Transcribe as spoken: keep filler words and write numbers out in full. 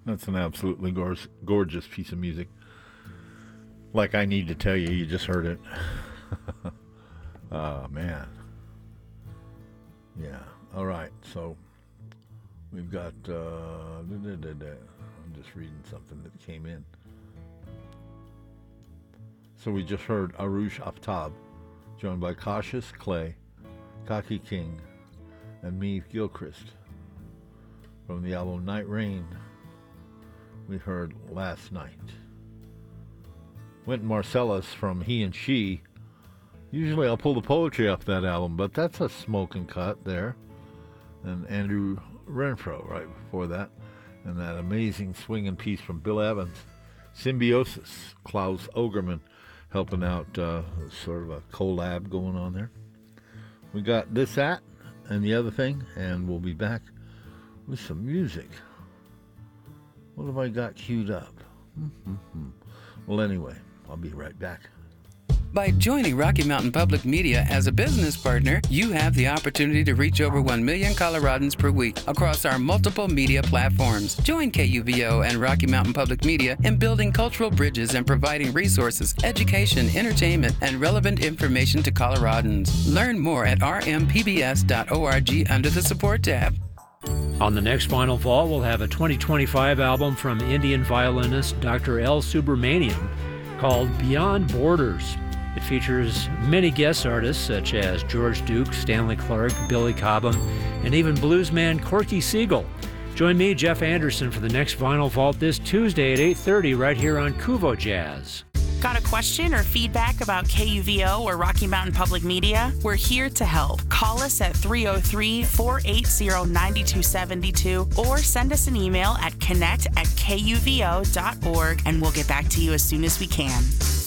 That's an absolutely gorgeous, gorgeous piece of music. Like I need to tell you, you just heard it. Oh, man. Yeah. All right. So we've got, uh, da, da, da, da. I'm just reading something that came in. So we just heard Arush Aftab, joined by Cautious Clay, Kaki King, and Meave Gilchrist. From the album Night Rain, we heard Last Night. Wynton Marsalis from He and She. Usually I'll pull the poetry off that album, but that's a smoking cut there. And Andrew Renfro right before that. And that amazing swinging piece from Bill Evans. Symbiosis, Klaus Ogerman helping out, uh, sort of a collab going on there. We got this, that, and the other thing, and we'll be back with some music. What have I got queued up? Mm-hmm. Well, anyway, I'll be right back. By joining Rocky Mountain Public Media as a business partner, you have the opportunity to reach over one million Coloradans per week across our multiple media platforms. Join K U V O and Rocky Mountain Public Media in building cultural bridges and providing resources, education, entertainment, and relevant information to Coloradans. Learn more at r m p b s dot org under the support tab. On the next Vinyl Vault, we'll have a twenty twenty-five album from Indian violinist Doctor L. Subramaniam called Beyond Borders. It features many guest artists such as George Duke, Stanley Clarke, Billy Cobham, and even bluesman Corky Siegel. Join me, Jeff Anderson, for the next Vinyl Vault this Tuesday at eight thirty right here on Kuvo Jazz. Got a question or feedback about K U V O or Rocky Mountain Public Media? We're here to help. Call us at three oh three, four eight zero, nine two seven two or send us an email at connect at kuvo dot org and we'll get back to you as soon as we can.